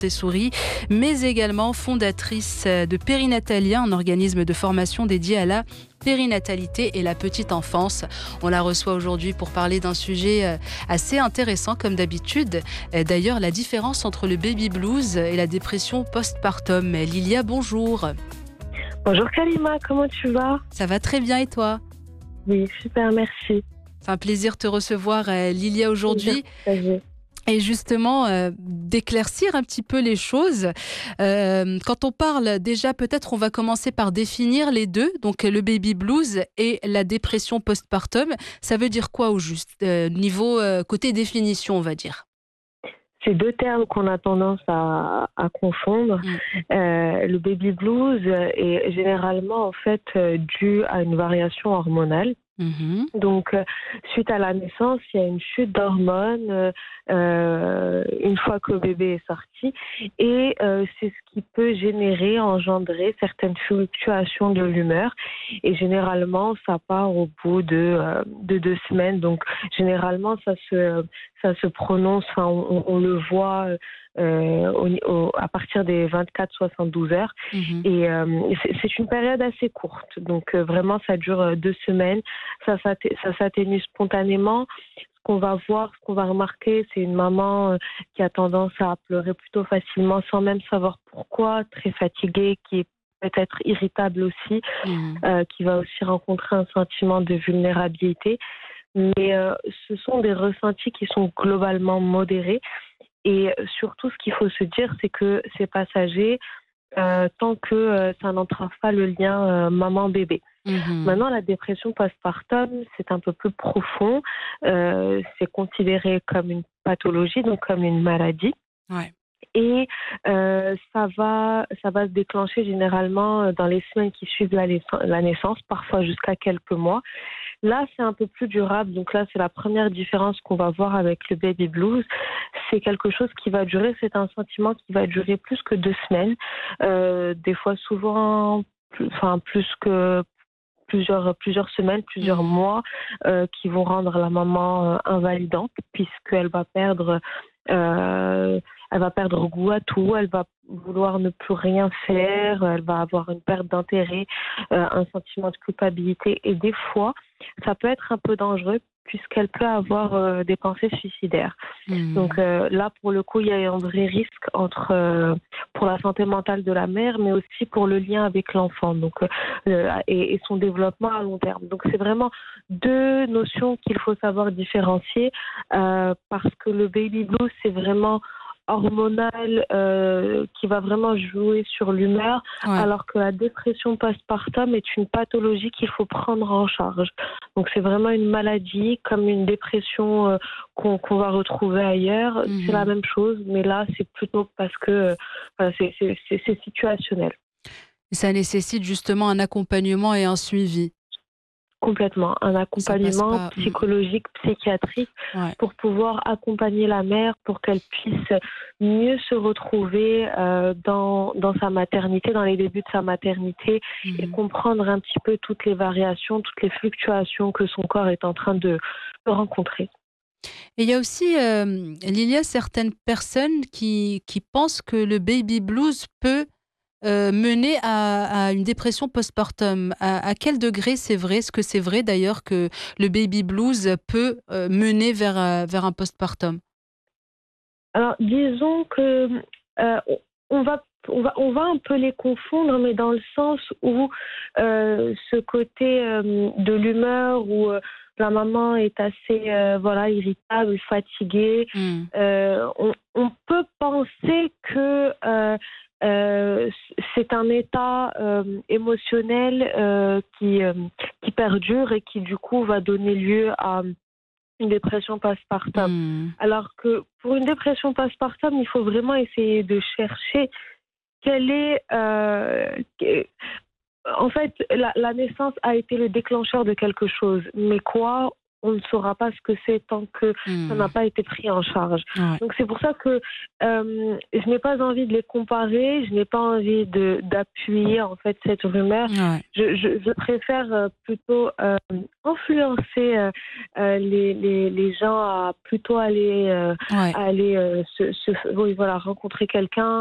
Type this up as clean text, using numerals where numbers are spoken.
des souris, mais également fondatrice de Périnatalia, un organisme de formation dédié à la périnatalité et la petite enfance. On la reçoit aujourd'hui pour parler d'un sujet assez intéressant comme d'habitude. D'ailleurs, la différence entre le baby blues et la dépression postpartum. Lilia, bonjour. Bonjour Kalima, comment tu vas? Ça va très bien et toi? Oui, super, merci. C'est un plaisir de te recevoir, Lilia, aujourd'hui. Plaisir. Et justement, d'éclaircir un petit peu les choses. Quand on parle, déjà, peut-être on va commencer par définir les deux, donc le baby blues et la dépression postpartum. Ça veut dire quoi au juste côté définition, on va dire? C'est deux termes qu'on a tendance à confondre. Mm. Le baby blues est généralement en fait dû à une variation hormonale. Mhm. Donc, suite à la naissance, il y a une chute d'hormones une fois que le bébé est sorti. Et c'est ce qui peut engendrer certaines fluctuations de l'humeur. Et généralement, ça part au bout de 2 semaines. Donc, généralement, ça se prononce, enfin, on le voit à partir des 24-72 heures. Mhm. Et c'est une période assez courte. Donc, vraiment, ça dure 2 semaines. Ça s'atténue spontanément. Ce qu'on va voir, ce qu'on va remarquer, c'est une maman qui a tendance à pleurer plutôt facilement sans même savoir pourquoi, très fatiguée, qui est peut-être irritable aussi, Mhm. qui va aussi rencontrer un sentiment de vulnérabilité. Mais ce sont des ressentis qui sont globalement modérés. Et surtout, ce qu'il faut se dire, c'est que c'est passager tant que ça n'entrave pas le lien maman-bébé. Mhm. Maintenant, la dépression postpartum, c'est un peu plus profond. C'est considéré comme une pathologie, donc comme une maladie. Ouais. Et ça va se déclencher généralement dans les semaines qui suivent la naissance, parfois jusqu'à quelques mois. Là, c'est un peu plus durable. Donc là, c'est la première différence qu'on va voir avec le baby blues. C'est quelque chose qui va durer, c'est un sentiment qui va durer plus que 2 semaines. Des fois, souvent, plus que plusieurs semaines, plusieurs Mhm. mois, qui vont rendre la maman invalidante, puisqu'elle va euh, elle va perdre goût à tout, elle va vouloir ne plus rien faire, elle va avoir une perte d'intérêt, un sentiment de culpabilité, et des fois, ça peut être un peu dangereux puisqu'elle peut avoir des pensées suicidaires. Donc Mhm. là, pour le coup, il y a un vrai risque pour la santé mentale de la mère, mais aussi pour le lien avec l'enfant, donc et son développement à long terme. Donc c'est vraiment deux notions qu'il faut savoir différencier, parce que le baby blues, c'est vraiment hormonal, qui va vraiment jouer sur l'humeur, Ouais. alors que la dépression postpartum est une pathologie qu'il faut prendre en charge. Donc c'est vraiment une maladie, comme une dépression qu'on va retrouver ailleurs. C'est la Mhm. même chose, mais là c'est plutôt parce que voilà, c'est situationnel. Ça nécessite justement un accompagnement et un suivi. Complètement. Un Ça passe accompagnement pas. psychologique, psychiatrique, Ouais. pour pouvoir accompagner la mère pour qu'elle puisse mieux se retrouver dans sa maternité, dans les débuts de sa maternité, et Mhm. comprendre un petit peu toutes les variations, toutes les fluctuations que son corps est en train de rencontrer. Et il y a aussi, il y a certaines personnes qui pensent que le baby blues peut mener à une dépression postpartum. À quel degré c'est vrai? Est-ce que c'est vrai d'ailleurs que le baby blues peut mener vers un postpartum? Alors, disons que on on va un peu les confondre, mais dans le sens où ce côté de l'humeur où la maman est assez voilà, irritable, fatiguée, Mmh. on peut penser que c'est un état émotionnel qui perdure et qui du coup va donner lieu à une dépression postpartum. Mmh. Alors que pour une dépression postpartum, il faut vraiment essayer de chercher quelle est... en fait, la naissance a été le déclencheur de quelque chose. Mais quoi? on ne saura pas ce que c'est tant que ça n'a pas été pris en charge. Ouais. Donc c'est pour ça que je n'ai pas envie de les comparer, je n'ai pas envie d'appuyer en fait cette rumeur. Ouais. Je préfère plutôt influencer les gens à plutôt aller Ouais. oui, voilà, rencontrer quelqu'un